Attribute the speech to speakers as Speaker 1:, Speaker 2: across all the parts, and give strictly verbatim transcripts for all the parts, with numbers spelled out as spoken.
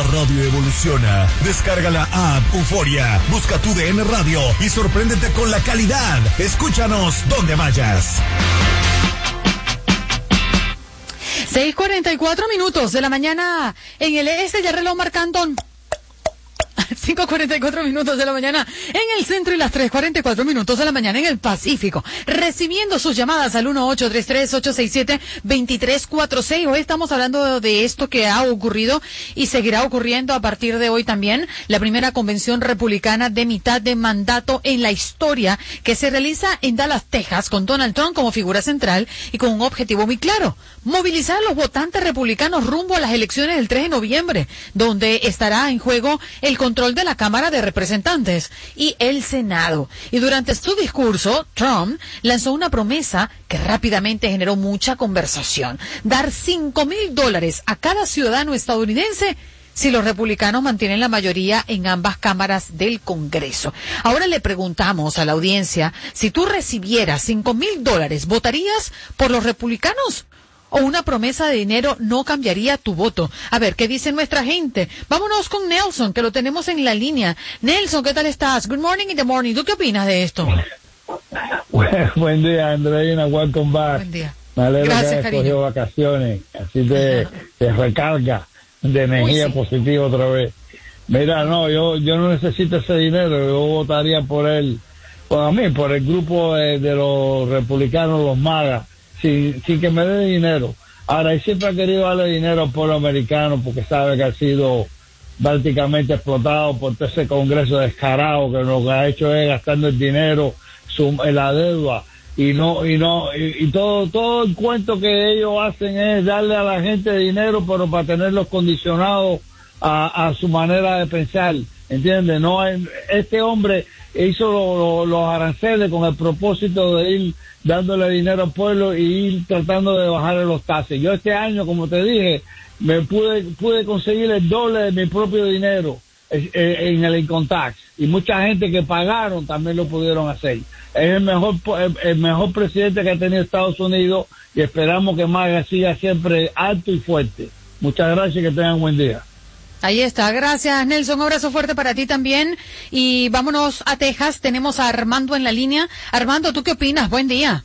Speaker 1: La radio evoluciona. Descarga la app Euforia, busca tu D N Radio y sorpréndete con la calidad. Escúchanos donde vayas.
Speaker 2: seis cuarenta y cuatro minutos de la mañana en el este, ya reloj marcando cinco cuarenta y cuatro minutos de la mañana en el centro y las tres cuarenta y cuatro minutos de la mañana en el Pacífico. Recibiendo sus llamadas al uno ocho tres tres, ocho seis siete, dos tres cuatro seis. Hoy estamos hablando de esto que ha ocurrido y seguirá ocurriendo a partir de hoy también. La primera convención republicana de mitad de mandato en la historia, que se realiza en Dallas, Texas, con Donald Trump como figura central y con un objetivo muy claro: movilizar a los votantes republicanos rumbo a las elecciones del tres de noviembre, donde estará en juego el control de la Cámara de Representantes y el Senado. Y durante su discurso, Trump lanzó una promesa que rápidamente generó mucha conversación: dar cinco mil dólares a cada ciudadano estadounidense si los republicanos mantienen la mayoría en ambas cámaras del Congreso. Ahora le preguntamos a la audiencia: si tú recibieras cinco mil dólares, ¿votarías por los republicanos? ¿O una promesa de dinero no cambiaría tu voto? A ver, ¿qué dice nuestra gente? Vámonos con Nelson, que lo tenemos en la línea. Nelson, ¿qué tal estás? Good morning in the morning. ¿Tú qué opinas de esto?
Speaker 3: Buen día, Andreina. Welcome back.
Speaker 2: Buen día.
Speaker 3: Me alegro
Speaker 2: Gracias,
Speaker 3: que hayas
Speaker 2: cariño.
Speaker 3: cogido vacaciones. Así te, te recarga de energía
Speaker 2: Uy, sí.
Speaker 3: positiva otra vez. Mira, no, yo yo no necesito ese dinero. Yo votaría por él, por a mí, por el grupo de, de los republicanos, los MAGA, sin, sin que me dé dinero. Ahora, él siempre ha querido darle dinero al pueblo americano porque sabe que ha sido prácticamente explotado por todo ese Congreso descarado, que lo que ha hecho es gastando el dinero su, en la deuda, y no y no y, y todo todo el cuento que ellos hacen es darle a la gente dinero, pero para tenerlos condicionados a, a su manera de pensar, ¿entiendes? No hay, este hombre hizo lo, lo, los aranceles con el propósito de ir dándole dinero al pueblo y ir tratando de bajarle los taxes. Yo este año, como te dije, me pude pude conseguir el doble de mi propio dinero en el income tax, y mucha gente que pagaron también lo pudieron hacer. Es el mejor el, el mejor presidente que ha tenido Estados Unidos, y esperamos que Maga siga siempre alto y fuerte. Muchas gracias y que tengan un buen día.
Speaker 2: Ahí está, gracias Nelson, un abrazo fuerte para ti también. Y vámonos a Texas, tenemos a Armando en la línea. Armando, ¿tú qué opinas? Buen día.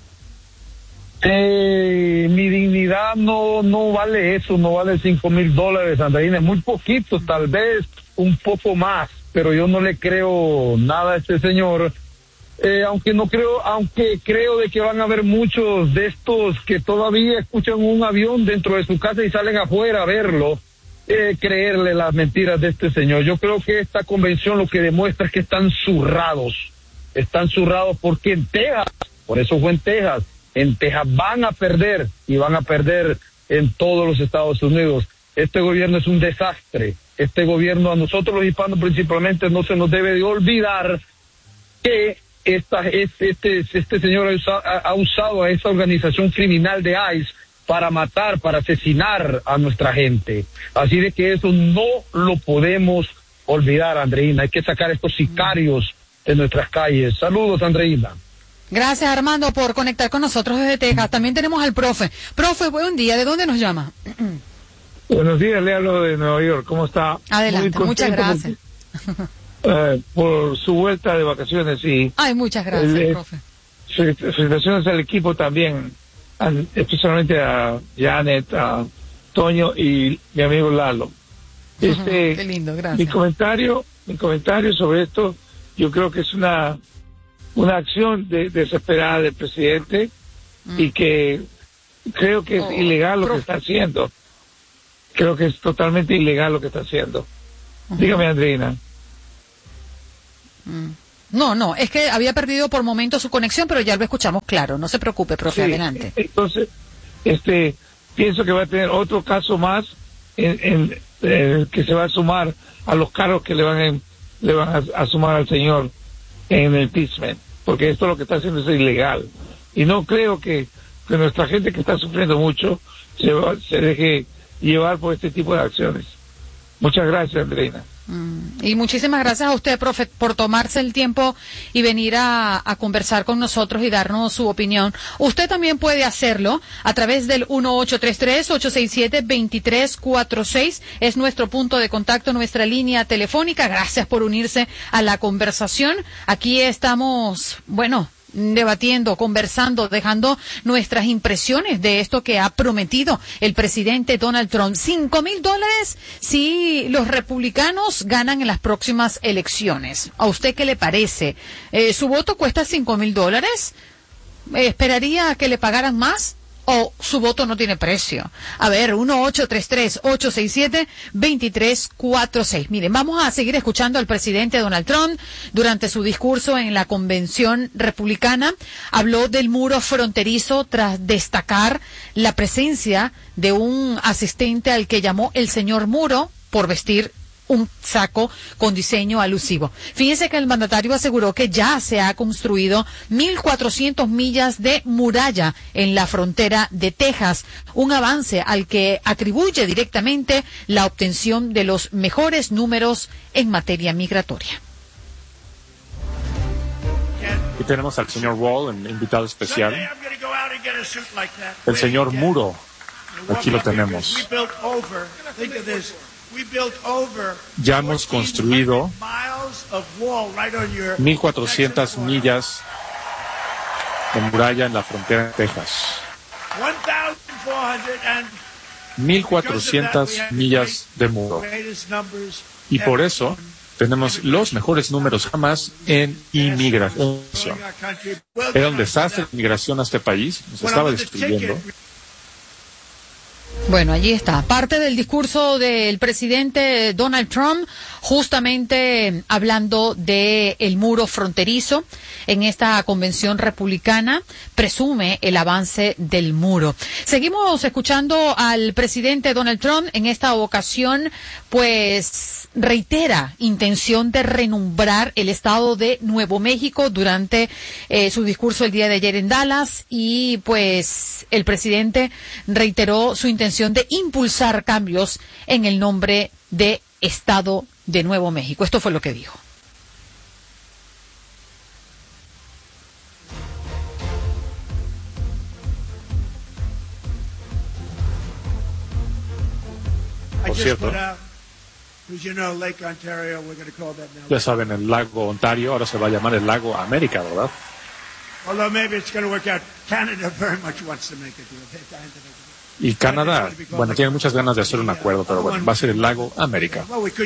Speaker 4: Eh, mi dignidad no no vale eso, no vale cinco mil dólares, Andreina, es muy poquito, tal vez un poco más, pero yo no le creo nada a este señor, eh, aunque no creo, aunque creo de que van a haber muchos de estos que todavía escuchan un avión dentro de su casa y salen afuera a verlo, eh, creerle las mentiras de este señor. Yo creo que esta convención lo que demuestra es que están zurrados, están zurrados porque en Texas, por eso fue en Texas, en Texas van a perder y van a perder en todos los Estados Unidos. Este gobierno es un desastre. Este gobierno, a nosotros los hispanos principalmente, no se nos debe de olvidar que esta, este, este, este señor ha usado, ha usado a esta organización criminal de ICE para matar, para asesinar a nuestra gente. Así de que eso no lo podemos olvidar, Andreina. Hay que sacar estos sicarios de nuestras calles. Saludos, Andreina.
Speaker 2: Gracias, Armando, por conectar con nosotros desde Texas. También tenemos al profe. Profe, buen día. ¿De dónde nos llama?
Speaker 4: Buenos días, le hablo de Nueva York. ¿Cómo está?
Speaker 2: Adelante, muchas gracias.
Speaker 4: Porque, eh, por su vuelta de vacaciones, sí.
Speaker 2: Ay, muchas gracias,
Speaker 4: el,
Speaker 2: profe.
Speaker 4: Felicitaciones al equipo también, a, especialmente a Janet, a Toño y mi amigo Lalo. Este,
Speaker 2: Qué lindo, gracias.
Speaker 4: Mi comentario, mi comentario sobre esto, yo creo que es una una acción de, desesperada del presidente, mm. y que creo que es oh, ilegal lo profe. que está haciendo. Creo que es totalmente ilegal lo que está haciendo. Uh-huh. Dígame, Andreina.
Speaker 2: Mm. No, no, es que había perdido por momentos su conexión, pero ya lo escuchamos claro. No se preocupe, profe,
Speaker 4: sí,
Speaker 2: adelante.
Speaker 4: Entonces, este, pienso que va a tener otro caso más en, en, eh, que se va a sumar a los cargos que le van, en, le van a, a sumar al señor en el impeachment, porque esto lo que está haciendo es ilegal. Y no creo que, que nuestra gente que está sufriendo mucho se, va, se deje llevar por este tipo de acciones. Muchas gracias, Andreina.
Speaker 2: Mm, Y muchísimas gracias a usted, profe, por tomarse el tiempo y venir a, a conversar con nosotros y darnos su opinión. Usted también puede hacerlo a través del uno ocho tres tres, ocho seis siete, dos tres cuatro seis. Es nuestro punto de contacto, nuestra línea telefónica. Gracias por unirse a la conversación. Aquí estamos, bueno, debatiendo, conversando, dejando nuestras impresiones de esto que ha prometido el presidente Donald Trump. Cinco mil dólares si los republicanos ganan en las próximas elecciones. ¿A usted qué le parece? Eh, ¿Su voto cuesta cinco mil dólares? Eh, ¿Esperaría que le pagaran más? ¿O su voto no tiene precio? A ver, uno ocho tres tres, ocho seis siete, dos tres cuatro seis. Miren, vamos a seguir escuchando al presidente Donald Trump. Durante su discurso en la convención republicana, habló del muro fronterizo tras destacar la presencia de un asistente al que llamó el señor Muro por vestir un saco con diseño alusivo. Fíjense que el mandatario aseguró que ya se ha construido mil cuatrocientas millas de muralla en la frontera de Texas, un avance al que atribuye directamente la obtención de los mejores números en materia migratoria.
Speaker 5: Y tenemos al señor Wall, un invitado especial. El señor Muro, aquí lo tenemos. Ya hemos construido mil cuatrocientas millas de muralla en la frontera de Texas. mil cuatrocientas millas de muro. Y por eso tenemos los mejores números jamás en inmigración. Era un desastre de inmigración a este país, nos estaba destruyendo.
Speaker 2: Bueno, allí está. Parte del discurso del presidente Donald Trump, justamente hablando de el muro fronterizo en esta convención republicana, presume el avance del muro. Seguimos escuchando al presidente Donald Trump. En esta ocasión, pues, reitera intención de renombrar el estado de Nuevo México durante eh, su discurso el día de ayer en Dallas, y pues el presidente reiteró su intención de impulsar cambios en el nombre de Estado de Nuevo México. Esto fue lo que dijo.
Speaker 5: Por cierto, ya saben, el lago Ontario ahora se va a llamar el lago América, ¿verdad? Y Canadá, bueno, tiene muchas ganas de hacer un acuerdo, pero bueno, va a ser el lago América.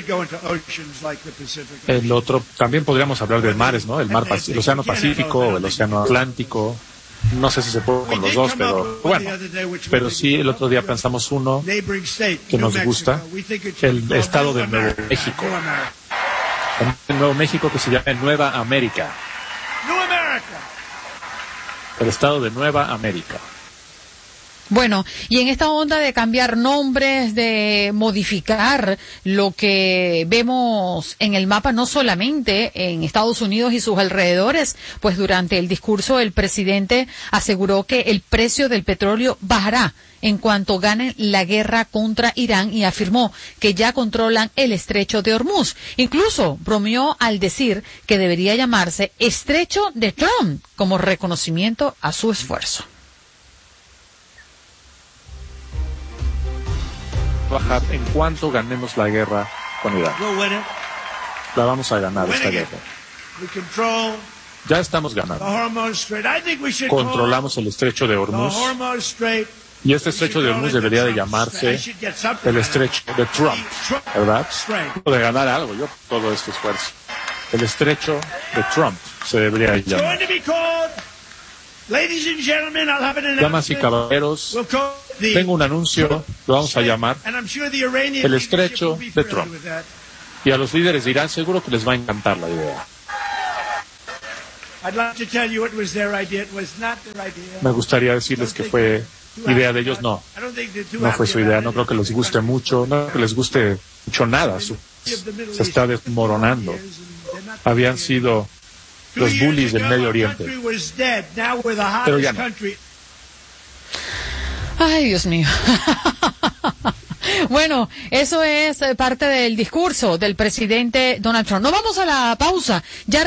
Speaker 5: El otro, también podríamos hablar de mares, ¿no? El mar, el océano Pacífico o el océano Atlántico. No sé si se puede con los dos, pero bueno. Pero sí, el otro día pensamos uno que nos gusta, el estado de Nuevo México. El Nuevo México, que se llama Nueva América. El estado de Nueva América.
Speaker 2: Bueno, y en esta onda de cambiar nombres, de modificar lo que vemos en el mapa, no solamente en Estados Unidos y sus alrededores, pues durante el discurso el presidente aseguró que el precio del petróleo bajará en cuanto ganen la guerra contra Irán, y afirmó que ya controlan el estrecho de Hormuz. Incluso bromeó al decir que debería llamarse Estrecho de Trump como reconocimiento a su esfuerzo.
Speaker 5: Bajar en cuanto ganemos la guerra con Irán. La vamos a ganar esta guerra. Ya estamos ganando. Controlamos el estrecho de Hormuz. Y este estrecho de Hormuz debería de llamarse el estrecho de Trump, ¿verdad? De ganar algo, yo todo este esfuerzo. El estrecho de Trump se debería llamar. Damas y caballeros, tengo un anuncio, lo vamos a llamar el estrecho de Trump. Y a los líderes de Irán seguro que les va a encantar la idea. Me gustaría decirles que fue idea de ellos, no. No fue su idea, no creo que les guste mucho, no creo que les guste mucho nada. Su, se está desmoronando. Habían sido los bullies del Medio Oriente. Pero ya no.
Speaker 2: Ay, Dios mío. Bueno, eso es parte del discurso del presidente Donald Trump. No vamos a la pausa. Ya